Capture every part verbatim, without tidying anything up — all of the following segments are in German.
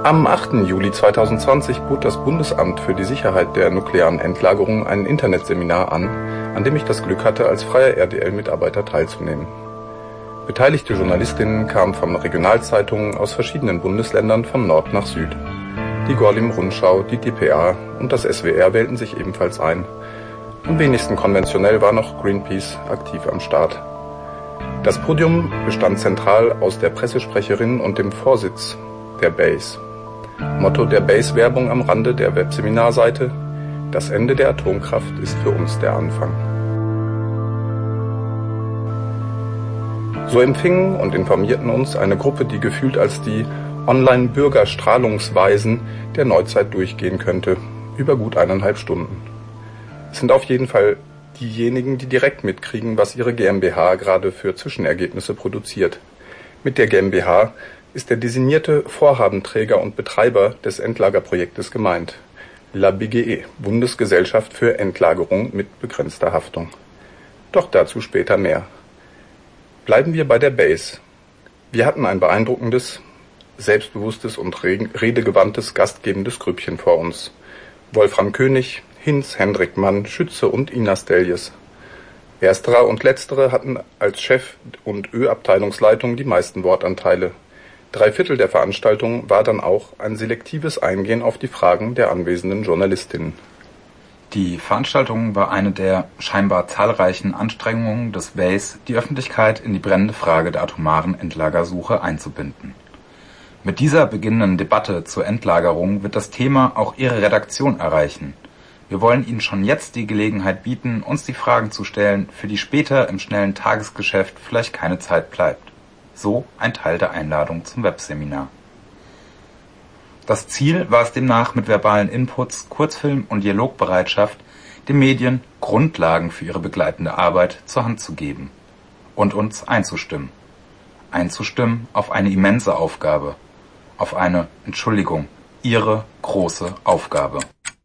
Am achten Juli zweitausendzwanzig bot das Bundesamt für die Sicherheit der nuklearen Endlagerung ein Internetseminar an, an dem ich das Glück hatte, als freier R D L-Mitarbeiter teilzunehmen. Beteiligte Journalistinnen kamen von Regionalzeitungen aus verschiedenen Bundesländern von Nord nach Süd. Die Gorlim-Rundschau, die D P A und das S W R wählten sich ebenfalls ein. Am wenigsten konventionell war noch Greenpeace aktiv am Start. Das Podium bestand zentral aus der Pressesprecherin und dem Vorsitz der B A S E. Motto der B A S E-Werbung am Rande der Webseminarseite: Das Ende der Atomkraft ist für uns der Anfang. So empfingen und informierten uns eine Gruppe, die gefühlt als die Online-Bürgerstrahlungsweisen der Neuzeit durchgehen könnte, über gut eineinhalb Stunden. Es sind auf jeden Fall diejenigen, die direkt mitkriegen, was ihre GmbH gerade für Zwischenergebnisse produziert. Mit der GmbH ist der designierte Vorhabenträger und Betreiber des Endlagerprojektes gemeint, L A B G E, Bundesgesellschaft für Endlagerung mit begrenzter Haftung. Doch dazu später mehr. Bleiben wir bei der B A S E. Wir hatten ein beeindruckendes, selbstbewusstes und redegewandtes gastgebendes Grüppchen vor uns. Wolfram König, Hinz, Hendrik Mann, Schütze und Ina Steljes. Ersterer und Letztere hatten als Chef und Ö-Abteilungsleitung die meisten Wortanteile. Drei Viertel der Veranstaltung war dann auch ein selektives Eingehen auf die Fragen der anwesenden Journalistinnen. Die Veranstaltung war eine der scheinbar zahlreichen Anstrengungen des B A S E, die Öffentlichkeit in die brennende Frage der atomaren Endlagersuche einzubinden. Mit dieser beginnenden Debatte zur Endlagerung wird das Thema auch Ihre Redaktion erreichen. Wir wollen Ihnen schon jetzt die Gelegenheit bieten, uns die Fragen zu stellen, für die später im schnellen Tagesgeschäft vielleicht keine Zeit bleibt. So ein Teil der Einladung zum Webseminar. Das Ziel war es demnach, mit verbalen Inputs, Kurzfilm- und Dialogbereitschaft den Medien Grundlagen für ihre begleitende Arbeit zur Hand zu geben und uns einzustimmen. Einzustimmen auf eine immense Aufgabe, auf eine, Entschuldigung, ihre große Aufgabe.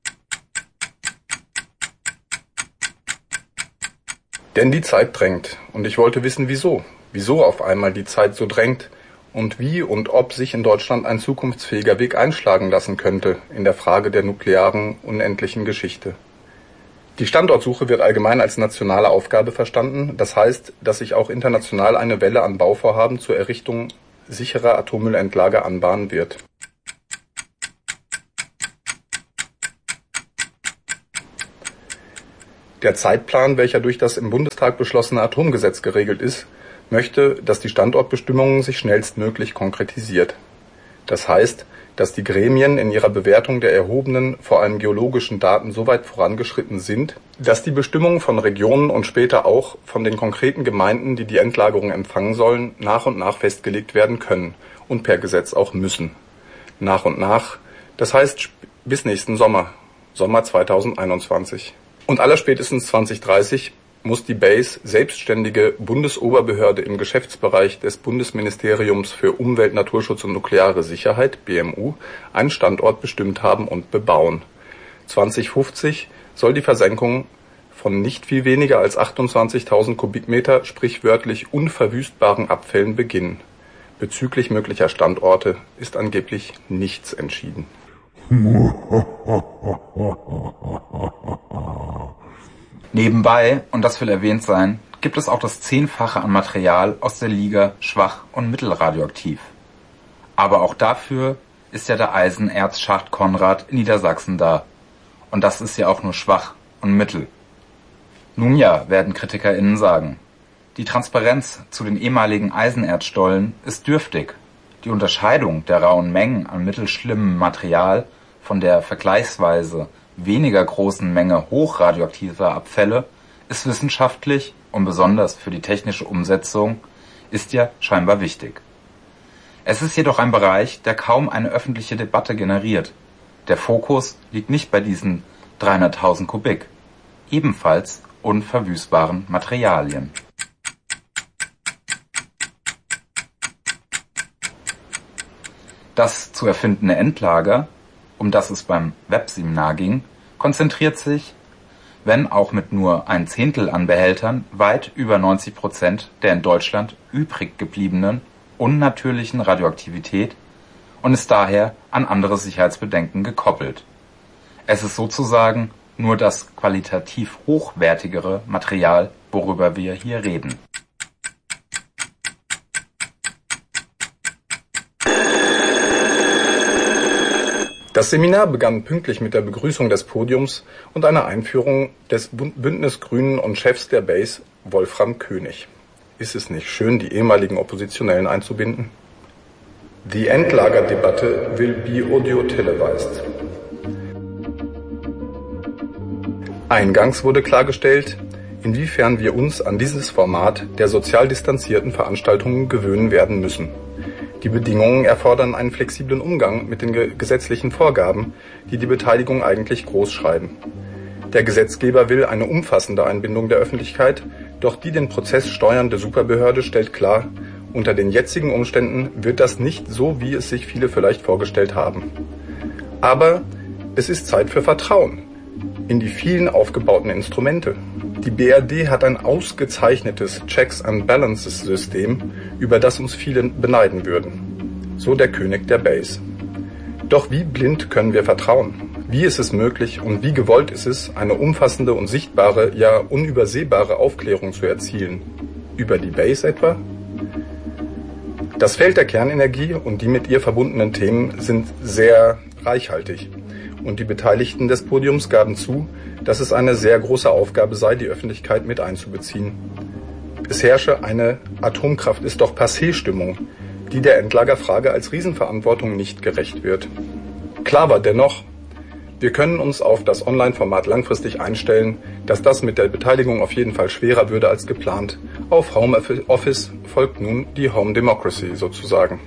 Denn die Zeit drängt, und ich wollte wissen, wieso. Wieso auf einmal die Zeit so drängt und wie und ob sich in Deutschland ein zukunftsfähiger Weg einschlagen lassen könnte in der Frage der nuklearen, unendlichen Geschichte. Die Standortsuche wird allgemein als nationale Aufgabe verstanden. Das heißt, dass sich auch international eine Welle an Bauvorhaben zur Errichtung sicherer Atommüllendlager anbahnen wird. Der Zeitplan, welcher durch das im Bundestag beschlossene Atomgesetz geregelt ist, möchte, dass die Standortbestimmungen sich schnellstmöglich konkretisiert. Das heißt, dass die Gremien in ihrer Bewertung der erhobenen, vor allem geologischen Daten so weit vorangeschritten sind, dass die Bestimmungen von Regionen und später auch von den konkreten Gemeinden, die die Endlagerung empfangen sollen, nach und nach festgelegt werden können und per Gesetz auch müssen. Nach und nach, das heißt bis nächsten Sommer, Sommer zweitausendeinundzwanzig. Und allerspätestens zweitausenddreißig muss die B A S E, selbstständige Bundesoberbehörde im Geschäftsbereich des Bundesministeriums für Umwelt, Naturschutz und Nukleare Sicherheit, B M U, einen Standort bestimmt haben und bebauen. zweitausendfünfzig soll die Versenkung von nicht viel weniger als achtundzwanzigtausend Kubikmeter sprichwörtlich unverwüstbaren Abfällen beginnen. Bezüglich möglicher Standorte ist angeblich nichts entschieden. Nebenbei, und das will erwähnt sein, gibt es auch das Zehnfache an Material aus der Liga schwach und mittelradioaktiv. Aber auch dafür ist ja der Eisenerzschacht Konrad in Niedersachsen da. Und das ist ja auch nur schwach und mittel. Nun ja, werden KritikerInnen sagen. Die Transparenz zu den ehemaligen Eisenerzstollen ist dürftig. Die Unterscheidung der rauen Mengen an mittelschlimmem Material von der vergleichsweise weniger großen Menge hochradioaktiver Abfälle ist wissenschaftlich und besonders für die technische Umsetzung ist ja scheinbar wichtig. Es ist jedoch ein Bereich, der kaum eine öffentliche Debatte generiert. Der Fokus liegt nicht bei diesen dreihunderttausend Kubik, ebenfalls unverwüstbaren Materialien. Das zu erfindende Endlager, um das es beim Webseminar ging, konzentriert sich, wenn auch mit nur ein Zehntel an Behältern, weit über neunzig Prozent der in Deutschland übrig gebliebenen unnatürlichen Radioaktivität und ist daher an andere Sicherheitsbedenken gekoppelt. Es ist sozusagen nur das qualitativ hochwertigere Material, worüber wir hier reden. Das Seminar begann pünktlich mit der Begrüßung des Podiums und einer Einführung des Bündnis Grünen und Chefs der Base, Wolfram König. Ist es nicht schön, die ehemaligen Oppositionellen einzubinden? The Endlagerdebatte will be audio televised. Eingangs wurde klargestellt, inwiefern wir uns an dieses Format der sozial distanzierten Veranstaltungen gewöhnen werden müssen. Die Bedingungen erfordern einen flexiblen Umgang mit den ge- gesetzlichen Vorgaben, die die Beteiligung eigentlich großschreiben. Der Gesetzgeber will eine umfassende Einbindung der Öffentlichkeit, doch die den Prozess steuernde Superbehörde stellt klar, unter den jetzigen Umständen wird das nicht so, wie es sich viele vielleicht vorgestellt haben. Aber es ist Zeit für Vertrauen in die vielen aufgebauten Instrumente. Die B R D hat ein ausgezeichnetes Checks-and-Balances-System, über das uns viele beneiden würden. So der König der Base. Doch wie blind können wir vertrauen? Wie ist es möglich und wie gewollt ist es, eine umfassende und sichtbare, ja unübersehbare Aufklärung zu erzielen? Über die Base etwa? Das Feld der Kernenergie und die mit ihr verbundenen Themen sind sehr reichhaltig. Und die Beteiligten des Podiums gaben zu, dass es eine sehr große Aufgabe sei, die Öffentlichkeit mit einzubeziehen. Es herrsche eine Atomkraft ist doch Passé-Stimmung, die der Endlagerfrage als Riesenverantwortung nicht gerecht wird. Klar war dennoch, wir können uns auf das Online-Format langfristig einstellen, dass das mit der Beteiligung auf jeden Fall schwerer würde als geplant. Auf Homeoffice folgt nun die Home Democracy sozusagen.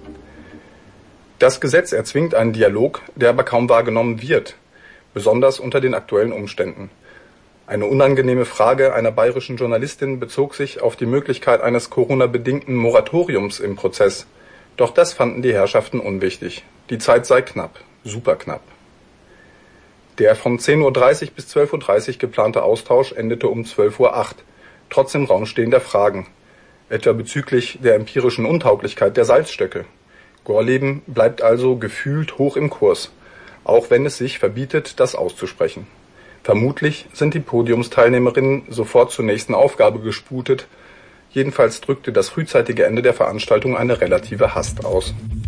Das Gesetz erzwingt einen Dialog, der aber kaum wahrgenommen wird, besonders unter den aktuellen Umständen. Eine unangenehme Frage einer bayerischen Journalistin bezog sich auf die Möglichkeit eines Corona-bedingten Moratoriums im Prozess. Doch das fanden die Herrschaften unwichtig. Die Zeit sei knapp, super knapp. Der von zehn Uhr dreißig bis zwölf Uhr dreißig geplante Austausch endete um zwölf Uhr acht, trotz im Raum stehender Fragen, etwa bezüglich der empirischen Untauglichkeit der Salzstöcke. Gorleben bleibt also gefühlt hoch im Kurs, auch wenn es sich verbietet, das auszusprechen. Vermutlich sind die Podiumsteilnehmerinnen sofort zur nächsten Aufgabe gesputet. Jedenfalls drückte das frühzeitige Ende der Veranstaltung eine relative Hast aus.